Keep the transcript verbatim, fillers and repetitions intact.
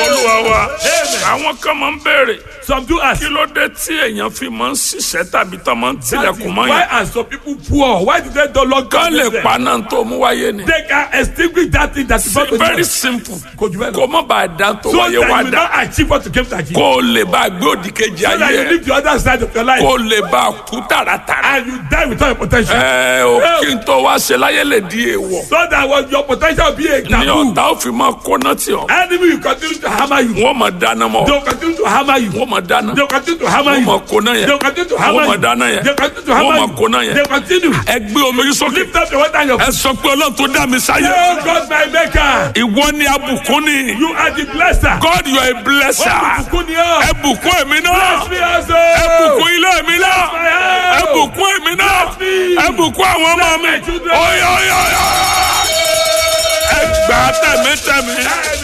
Olúwa wa. Àwọn kan máa ń béèrè. Some do ask. Kí ló dé tí èèyàn fi máa ń ṣiṣẹ́ tàbí tó máa ń tilẹ̀kùn mọ́ Why yẹn? are some people poor? Why do they don't lock Kán down lè them? pa náà tó mú wáyé ni. They can extinguish that thing that is not to Very them. simple. Kò jù bẹ́ẹ̀ lọ. Kó má bàa dá tó So that wáyé you wá will dá. not achieve what you came to achieve. Kó o lè bá a gbé òdì kejì So that you ayé. live the other side of your life. Kó o lè bá a kú tààràtàrà. And you die without your potential. Ẹ o kí n tó wá ṣe láyé lè di èèwọ̀. So that when your potential be a Ní taboo, ọ̀tá ò fi máa kóná tí ọ. enemy will continue to hammer you. Wọ́n máa dáná mọ́. They will continue to hammer you. Wọ́n máa dáná. They will continue to hammer Wọ́n you. máa kóná They yẹn. will continue to hammer Wọ́n you. máa dáná yẹn. They will continue to Wọ́n hammer máa you. kóná yẹn. They will continue. Ẹ gbé omi yín sókè. Lift up your water and your Ẹ sọ pé Ọlọ́run tó dá mi sáyé. Oh God, my maker. Ìwọ ni abùkún ni. You are the blesser. God, you are a blesser. Olùbùkún ni ọ́. Ẹ bùkún èmi náà. Bless me also. Ẹ bùkún ilé mi náà. my house. Ẹ bùkún èmi náà. Bless me. Ẹ bùkún àwọn ọmọ mi. my children. Oyo oyo oyo. Ẹ gbà tẹ̀mí tẹ̀mí.